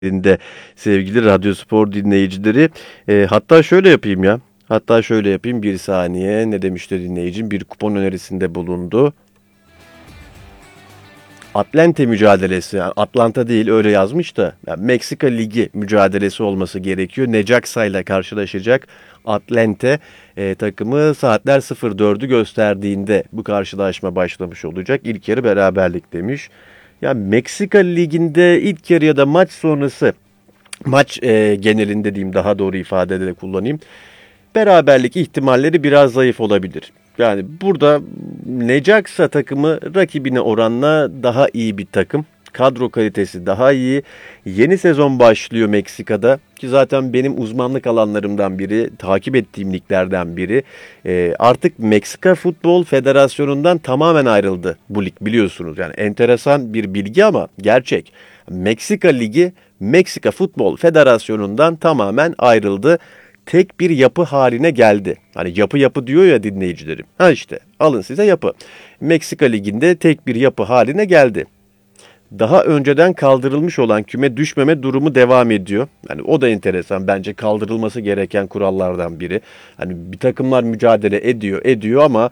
de sevgili Radyo Spor dinleyicileri. Hatta şöyle yapayım ya. Hatta şöyle yapayım bir saniye. Ne demişti dinleyicim? Bir kupon önerisinde bulundu. Atlante mücadelesi. Yani Atlanta değil öyle yazmış da. Yani Meksika Ligi mücadelesi olması gerekiyor. Necaxa ile karşılaşacak Atlante takımı saatler 04'ü gösterdiğinde bu karşılaşma başlamış olacak. İlk yarı beraberlik demiş. Ya Meksika Ligi'nde ilk yarı ya da maç sonrası maç genelinde diyeyim daha doğru ifade de kullanayım. Beraberlik ihtimalleri biraz zayıf olabilir. Yani burada Necaxa takımı rakibine oranla daha iyi bir takım. Kadro kalitesi daha iyi. Yeni sezon başlıyor Meksika'da ki zaten benim uzmanlık alanlarımdan biri, takip ettiğim liglerden biri. Artık Meksika Futbol Federasyonu'ndan tamamen ayrıldı bu lig biliyorsunuz. Yani enteresan bir bilgi ama gerçek. Meksika Ligi Meksika Futbol Federasyonu'ndan tamamen ayrıldı. Tek bir yapı haline geldi. Hani yapı diyor ya dinleyicilerim. Ha işte alın size yapı. Meksika Ligi'nde tek bir yapı haline geldi. Daha önceden kaldırılmış olan küme düşmeme durumu devam ediyor. Yani o da enteresan bence kaldırılması gereken kurallardan biri. Hani bir takımlar mücadele ediyor ama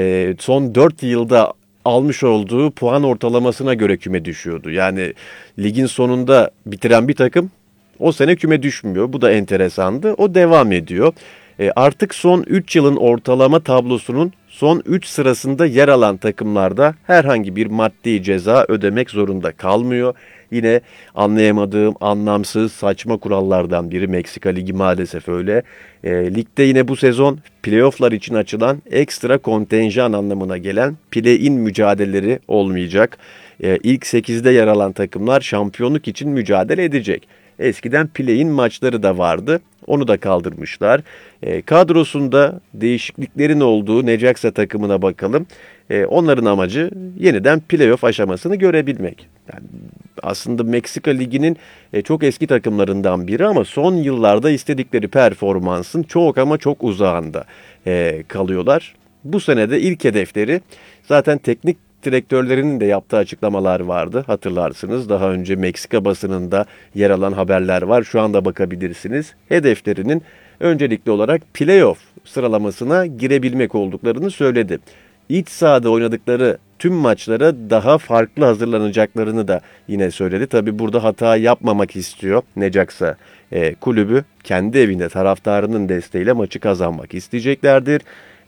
son 4 yılda almış olduğu puan ortalamasına göre küme düşüyordu. Yani ligin sonunda bitiren bir takım o sene küme düşmüyor. Bu da enteresandı. O devam ediyor. Artık son 3 yılın ortalama tablosunun son 3 sırasında yer alan takımlarda herhangi bir maddi ceza ödemek zorunda kalmıyor. Yine anlayamadığım anlamsız saçma kurallardan biri Meksika Ligi maalesef öyle. Ligde yine bu sezon playofflar için açılan ekstra kontenjan anlamına gelen play-in mücadeleleri olmayacak. İlk 8'de yer alan takımlar şampiyonluk için mücadele edecek. Eskiden play-in maçları da vardı. Onu da kaldırmışlar. Kadrosunda değişikliklerin olduğu Necaxa takımına bakalım. Onların amacı yeniden playoff aşamasını görebilmek. Yani aslında Meksika Ligi'nin çok eski takımlarından biri ama son yıllarda istedikleri performansın çok ama çok uzağında kalıyorlar. Bu sene de ilk hedefleri zaten teknik direktörlerinin de yaptığı açıklamalar vardı. Hatırlarsınız daha önce Meksika basınında yer alan haberler var. Şu anda bakabilirsiniz. Hedeflerinin öncelikli olarak playoff sıralamasına girebilmek olduklarını söyledi. İç sahada oynadıkları tüm maçlara daha farklı hazırlanacaklarını da yine söyledi. Tabi burada hata yapmamak istiyor Necaxa kulübü. Kendi evinde taraftarının desteğiyle maçı kazanmak isteyeceklerdir.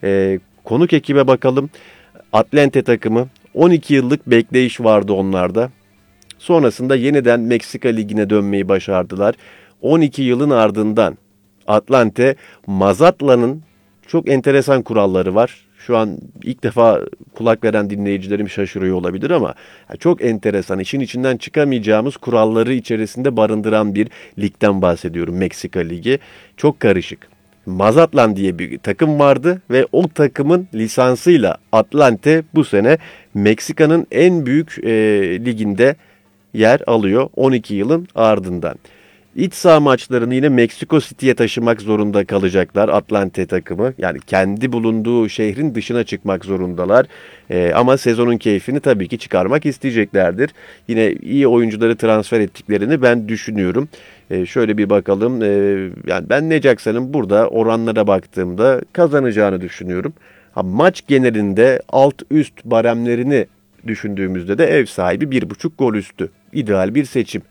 Konuk ekibe bakalım. Atlante takımı 12 yıllık bekleyiş vardı onlarda. Sonrasında yeniden Meksika Ligi'ne dönmeyi başardılar. 12 yılın ardından Atlante Mazatlán'ın çok enteresan kuralları var. Şu an ilk defa kulak veren dinleyicilerim şaşırıyor olabilir ama çok enteresan, işin içinden çıkamayacağımız kuralları içerisinde barındıran bir ligden bahsediyorum Meksika Ligi. Çok karışık. Mazatlán diye bir takım vardı ve o takımın lisansıyla Atlante bu sene Meksika'nın en büyük liginde yer alıyor 12 yılın ardından. İç saha maçlarını yine Meksiko City'ye taşımak zorunda kalacaklar Atlante takımı. Yani kendi bulunduğu şehrin dışına çıkmak zorundalar. Ama sezonun keyfini tabii ki çıkarmak isteyeceklerdir. Yine iyi oyuncuları transfer ettiklerini ben düşünüyorum. Şöyle bir bakalım. Yani ben Necaxa'nın burada oranlara baktığımda kazanacağını düşünüyorum. Maç genelinde alt üst baremlerini düşündüğümüzde de ev sahibi 1,5 gol üstü. İdeal bir seçim.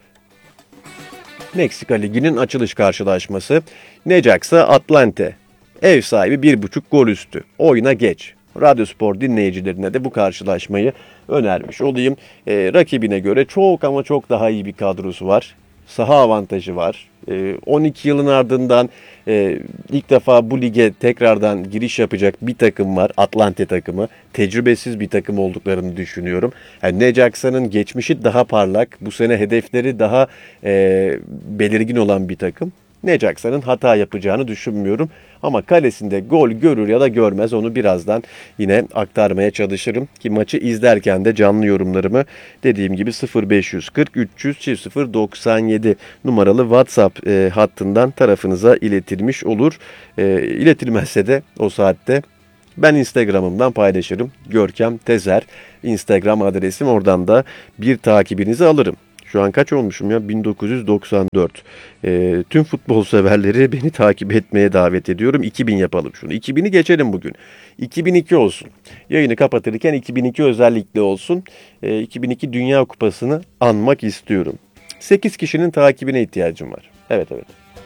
Meksika Ligi'nin açılış karşılaşması Necaxa Atlante. Ev sahibi 1,5 gol üstü. Oyuna geç. Radyo Spor dinleyicilerine de bu karşılaşmayı önermiş olayım. Rakibine göre çok ama çok daha iyi bir kadrosu var. Saha avantajı var. 12 yılın ardından ilk defa bu lige tekrardan giriş yapacak bir takım var. Atlante takımı. Tecrübesiz bir takım olduklarını düşünüyorum. Yani Necaxa'nın geçmişi daha parlak. Bu sene hedefleri daha belirgin olan bir takım. Necaxa'nın hata yapacağını düşünmüyorum. Ama kalesinde gol görür ya da görmez onu birazdan yine aktarmaya çalışırım. Ki maçı izlerken de canlı yorumlarımı dediğim gibi 0540 300 0097 numaralı WhatsApp hattından tarafınıza iletilmiş olur. İletilmezse de o saatte ben Instagram'ımdan paylaşırım. Görkem Tezer Instagram adresim, oradan da bir takibinizi alırım. Şu an kaç olmuşum ya? 1994. Tüm futbol severleri beni takip etmeye davet ediyorum. 2000 yapalım şunu. 2000'i geçelim bugün. 2002 olsun. Yayını kapatırken 2002 özellikle olsun. 2002 Dünya Kupası'nı anmak istiyorum. 8 kişinin takibine ihtiyacım var. Evet, evet.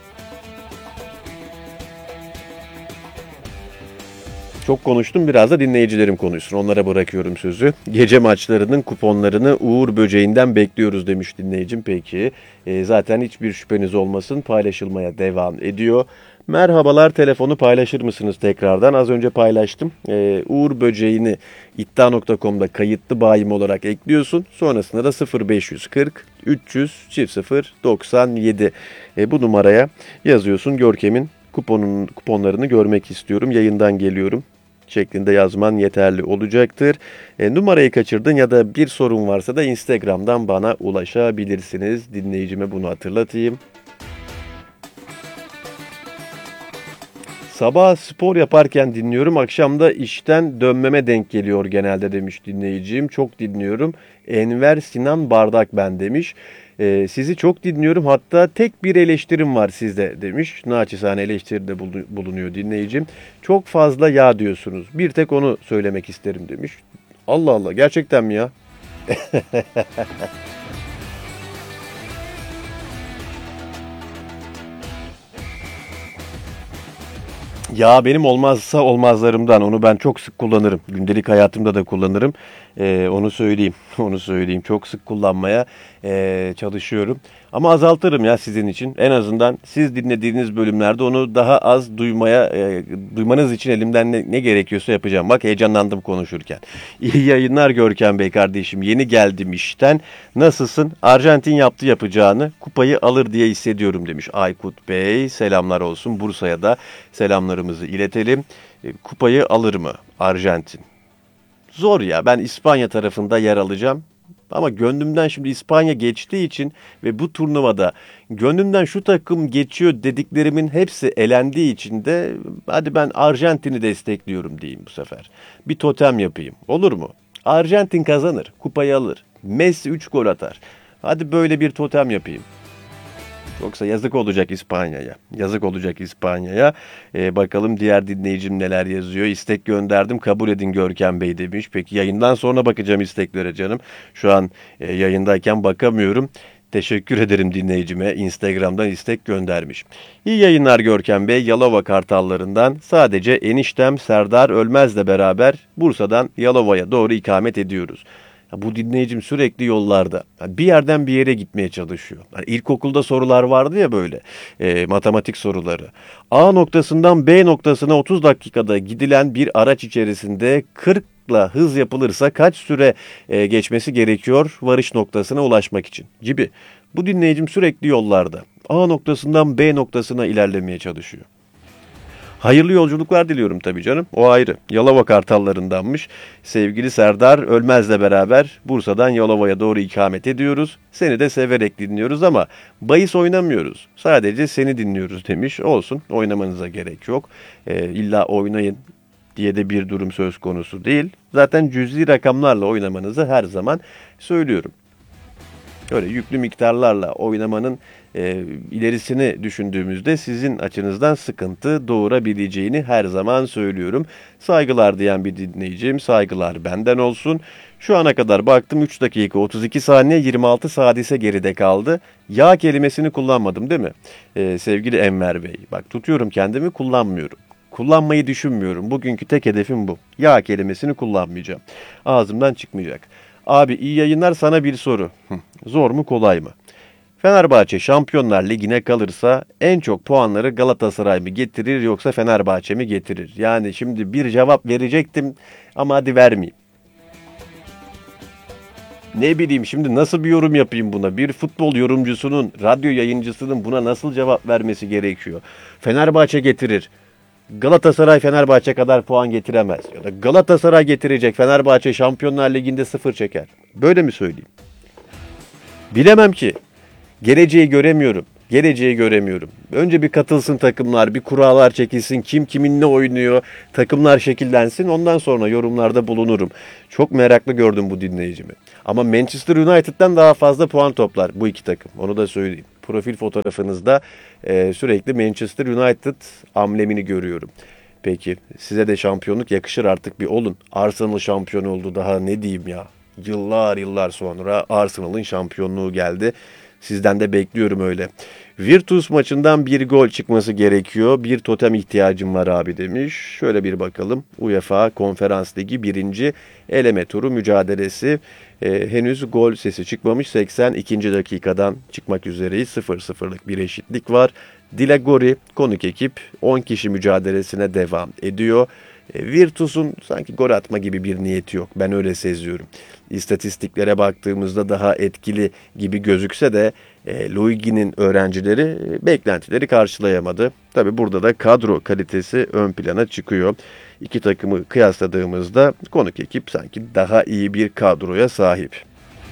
Çok konuştum, biraz da dinleyicilerim konuşsun. Onlara bırakıyorum sözü. Gece maçlarının kuponlarını Uğur Böceği'nden bekliyoruz demiş dinleyicim. Peki, zaten hiçbir şüpheniz olmasın, paylaşılmaya devam ediyor. Merhabalar, telefonu paylaşır mısınız tekrardan? Az önce paylaştım. Uğur Böceği'ni iddia.com'da kayıtlı bayim olarak ekliyorsun. Sonrasında da 0540 300 00 97 bu numaraya yazıyorsun. Görkem'in kuponlarını görmek istiyorum. Yayından geliyorum şeklinde yazman yeterli olacaktır. Numarayı kaçırdın ya da bir sorun varsa da Instagram'dan bana ulaşabilirsiniz. Dinleyicime bunu hatırlatayım. Sabah spor yaparken dinliyorum. Akşam da işten dönmeme denk geliyor genelde demiş dinleyicim. Çok dinliyorum. Enver Sinan Bardak ben demiş. Sizi çok dinliyorum. Hatta tek bir eleştirim var sizde demiş. Naçizane eleştiride bulunuyor dinleyicim. Çok fazla yağ diyorsunuz. Bir tek onu söylemek isterim demiş. Allah Allah, gerçekten mi ya? Ya benim olmazsa olmazlarımdan, onu ben çok sık kullanırım. Gündelik hayatımda da kullanırım. Onu söyleyeyim. Onu söyleyeyim. Çok sık kullanmaya çalışıyorum. Ama azaltırım ya sizin için. En azından siz dinlediğiniz bölümlerde onu daha az duymanız için elimden ne gerekiyorsa yapacağım. Bak, heyecanlandım konuşurken. İyi yayınlar Görkem Bey kardeşim. Yeni geldim işten. Nasılsın? Arjantin yapacağını, kupayı alır diye hissediyorum demiş Aykut Bey. Selamlar olsun. Bursa'ya da selamlarımızı iletelim. Kupayı alır mı Arjantin? Zor ya. Ben İspanya tarafında yer alacağım. Ama gönlümden şimdi İspanya geçtiği için ve bu turnuvada gönlümden şu takım geçiyor dediklerimin hepsi elendiği için de hadi ben Arjantin'i destekliyorum diyeyim bu sefer. Bir totem yapayım. Olur mu? Arjantin kazanır. Kupayı alır. Messi 3 gol atar. Hadi böyle bir totem yapayım. Yoksa yazık olacak İspanya'ya. Yazık olacak İspanya'ya. Bakalım diğer dinleyicim neler yazıyor. İstek gönderdim, kabul edin Görkem Bey demiş. Peki yayından sonra bakacağım isteklere canım. Şu an yayındayken bakamıyorum. Teşekkür ederim dinleyicime. Instagram'dan istek göndermiş. İyi yayınlar Görkem Bey. Yalova Kartallarından sadece eniştem Serdar Ölmez'le beraber Bursa'dan Yalova'ya doğru ikamet ediyoruz. Bu dinleyicim sürekli yollarda. Yani bir yerden bir yere gitmeye çalışıyor. Yani ilkokulda sorular vardı ya böyle. Matematik soruları. A noktasından B noktasına 30 dakikada gidilen bir araç içerisinde 40'la hız yapılırsa kaç süre geçmesi gerekiyor varış noktasına ulaşmak için gibi. Bu dinleyicim sürekli yollarda. A noktasından B noktasına ilerlemeye çalışıyor. Hayırlı yolculuklar diliyorum tabii canım. O ayrı. Yalova Kartallarındanmış. Sevgili Serdar Ölmez'le beraber Bursa'dan Yalova'ya doğru ikamet ediyoruz. Seni de severek dinliyoruz ama bahis oynamıyoruz. Sadece seni dinliyoruz demiş. Olsun, oynamanıza gerek yok. İlla oynayın diye de bir durum söz konusu değil. Zaten cüzi rakamlarla oynamanızı her zaman söylüyorum. Öyle yüklü miktarlarla oynamanın ilerisini düşündüğümüzde sizin açınızdan sıkıntı doğurabileceğini her zaman söylüyorum. Saygılar diyen bir dinleyicim, saygılar benden olsun. Şu ana kadar baktım 3 dakika 32 saniye 26 sadise geride kaldı. Ya kelimesini kullanmadım değil mi? Sevgili Enver Bey, bak tutuyorum kendimi, kullanmıyorum. Kullanmayı düşünmüyorum. Bugünkü tek hedefim bu. Ya kelimesini kullanmayacağım. Ağzımdan çıkmayacak. Abi iyi yayınlar, sana bir soru. Zor mu kolay mı? Fenerbahçe Şampiyonlar Ligi'ne kalırsa en çok puanları Galatasaray mı getirir yoksa Fenerbahçe mi getirir? Yani şimdi bir cevap verecektim ama hadi vermeyeyim. Ne bileyim şimdi nasıl bir yorum yapayım buna? Bir futbol yorumcusunun, radyo yayıncısının buna nasıl cevap vermesi gerekiyor? Fenerbahçe getirir. Galatasaray Fenerbahçe kadar puan getiremez. Ya da Galatasaray getirecek, Fenerbahçe Şampiyonlar Ligi'nde 0 çeker. Böyle mi söyleyeyim? Bilemem ki. Geleceği göremiyorum. Geleceği göremiyorum. Önce bir katılsın takımlar, bir kurallar çekilsin, kim kiminle oynuyor, takımlar şekillensin. Ondan sonra yorumlarda bulunurum. Çok meraklı gördüm bu dinleyicimi. Ama Manchester United'dan daha fazla puan toplar bu iki takım. Onu da söyleyeyim. Profil fotoğrafınızda sürekli Manchester United amblemini görüyorum. Peki size de şampiyonluk yakışır, artık bir olun. Arsenal şampiyon oldu, daha ne diyeyim ya. Yıllar sonra Arsenal'ın şampiyonluğu geldi. Sizden de bekliyorum öyle. Virtus maçından bir gol çıkması gerekiyor. Bir totem ihtiyacım var abi demiş. Şöyle bir bakalım. UEFA Konferans Ligi 1. eleme turu mücadelesi. Henüz gol sesi çıkmamış. 82. dakikadan çıkmak üzereyiz. 0-0'lık bir eşitlik var. Dilagori konuk ekip 10 kişi mücadelesine devam ediyor. Virtus'un sanki gol atma gibi bir niyeti yok. Ben öyle seziyorum. İstatistiklere baktığımızda daha etkili gibi gözükse de Luigi'nin öğrencileri beklentileri karşılayamadı. Tabi burada da kadro kalitesi ön plana çıkıyor. İki takımı kıyasladığımızda konuk ekip sanki daha iyi bir kadroya sahip.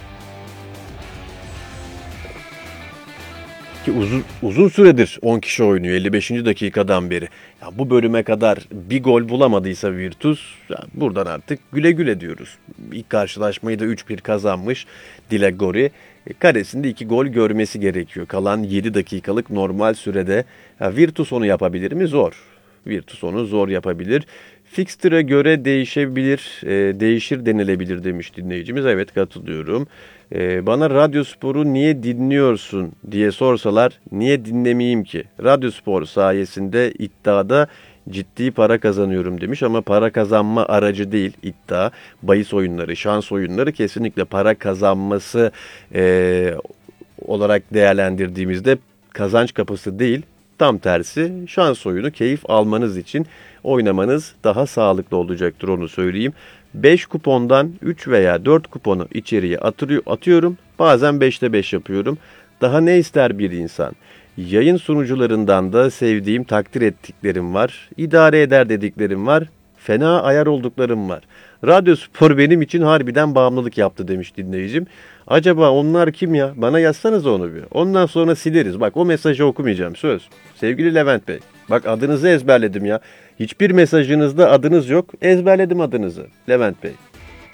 Ki uzun süredir 10 kişi oynuyor 55. dakikadan beri. Ya bu bölüme kadar bir gol bulamadıysa Virtus, buradan artık güle güle diyoruz. İlk karşılaşmayı da 3-1 kazanmış Dilagori. Karesinde 2 gol görmesi gerekiyor. Kalan 7 dakikalık normal sürede. Virtus onu yapabilir mi? Zor. Virtus onu zor yapabilir. Fixture'a göre değişebilir, değişir denilebilir demiş dinleyicimiz. Evet, katılıyorum. Bana Radyospor'u niye dinliyorsun diye sorsalar niye dinlemeyeyim ki? Radyospor sayesinde iddiada ciddi para kazanıyorum demiş ama para kazanma aracı değil iddia. Bahis oyunları, şans oyunları kesinlikle para kazanması olarak değerlendirdiğimizde kazanç kapısı değil. Tam tersi, şans oyunu keyif almanız için oynamanız daha sağlıklı olacaktır, onu söyleyeyim. 5 kupondan 3 veya 4 kuponu içeriye atıyorum. Bazen 5'te 5 yapıyorum. Daha ne ister bir insan? Yayın sunucularından da sevdiğim, takdir ettiklerim var. İdare eder dediklerim var. Fena ayar olduklarım var. Radyospor benim için harbiden bağımlılık yaptı demiş dinleyicim. Acaba onlar kim ya? Bana yazsanız onu bir. Ondan sonra sileriz. Bak, o mesajı okumayacağım, söz. Sevgili Levent Bey. Bak, adınızı ezberledim ya. Hiçbir mesajınızda adınız yok. Ezberledim adınızı. Levent Bey.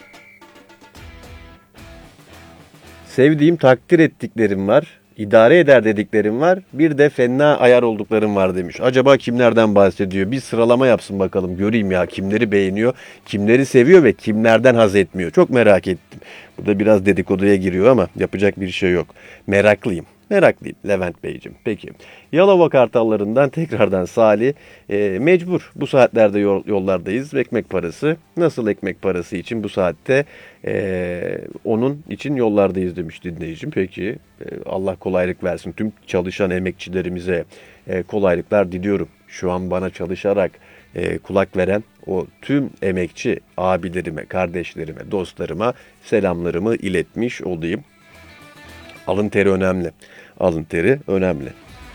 Sevdiğim, takdir ettiklerim var. İdare eder dediklerim var. Bir de fena ayar olduklarım var demiş. Acaba kimlerden bahsediyor? Bir sıralama yapsın bakalım. Göreyim ya, kimleri beğeniyor, kimleri seviyor ve kimlerden haz etmiyor. Çok merak ettim. Bu da biraz dedikoduya giriyor ama yapacak bir şey yok. Meraklıyım. Meraklıyım Levent Beyciğim. Peki. Yalova Kartallarından tekrardan Salih. Mecbur. Bu saatlerde yollardayız. Ekmek parası. Nasıl ekmek parası için bu saatte onun için yollardayız demiş dinleyicim. Peki. Allah kolaylık versin. Tüm çalışan emekçilerimize kolaylıklar diliyorum. Şu an bana çalışarak kulak veren o tüm emekçi abilerime, kardeşlerime, dostlarıma selamlarımı iletmiş olayım. Alın teri önemli. Alın teri önemli.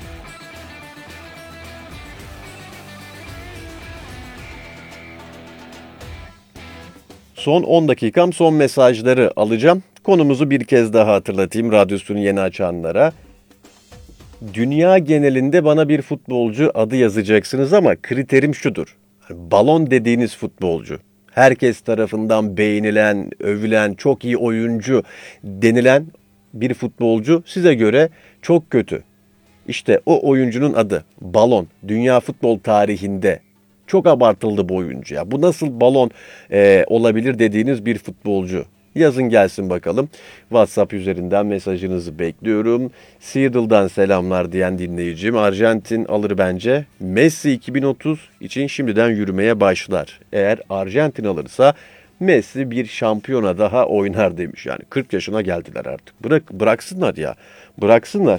Son 10 dakikam, son mesajları alacağım. Konumuzu bir kez daha hatırlatayım radyosunu yeni açanlara. Dünya genelinde bana bir futbolcu adı yazacaksınız ama kriterim şudur. Balon dediğiniz futbolcu. Herkes tarafından beğenilen, övülen, çok iyi oyuncu denilen bir futbolcu size göre çok kötü. İşte o oyuncunun adı balon. Dünya futbol tarihinde çok abartıldı bu oyuncu ya. Bu nasıl balon olabilir dediğiniz bir futbolcu. Yazın gelsin bakalım. WhatsApp üzerinden mesajınızı bekliyorum. Seattle'dan selamlar diyen dinleyicim. Arjantin alır bence. Messi 2030 için şimdiden yürümeye başlar. Eğer Arjantin alırsa Messi bir şampiyona daha oynar demiş. Yani 40 yaşına geldiler artık. Bıraksınlar ya. Bıraksınlar.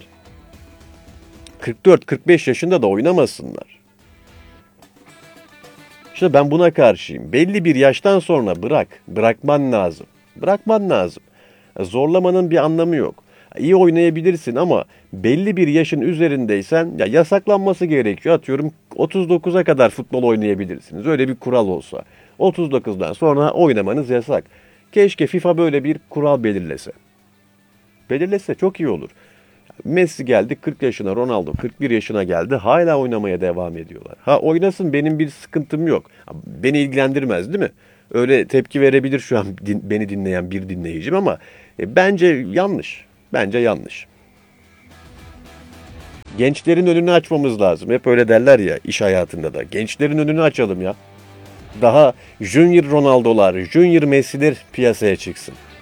44-45 yaşında da oynamasınlar. İşte ben buna karşıyım. Belli bir yaştan sonra bırakman lazım. Bırakman lazım. Zorlamanın bir anlamı yok. İyi oynayabilirsin ama belli bir yaşın üzerindeysen ya yasaklanması gerekiyor. Atıyorum 39'a kadar futbol oynayabilirsiniz. Öyle bir kural olsa. 39'dan sonra oynamanız yasak. Keşke FIFA böyle bir kural belirlese. Belirlese çok iyi olur. Messi geldi 40 yaşına, Ronaldo 41 yaşına geldi. Hala oynamaya devam ediyorlar. Ha oynasın, benim bir sıkıntım yok. Beni ilgilendirmez değil mi? Öyle tepki verebilir şu an beni dinleyen bir dinleyicim ama bence yanlış. Bence yanlış. Gençlerin önünü açmamız lazım. Hep öyle derler ya iş hayatında da. Gençlerin önünü açalım ya. Daha Junior Ronaldo'lar, Junior Messi'ler piyasaya çıksın.